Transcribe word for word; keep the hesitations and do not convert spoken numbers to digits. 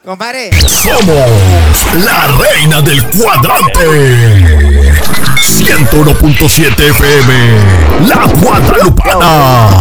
Compadre. Somos la reina del cuadrante. ciento uno punto siete F M. La Guadalupana.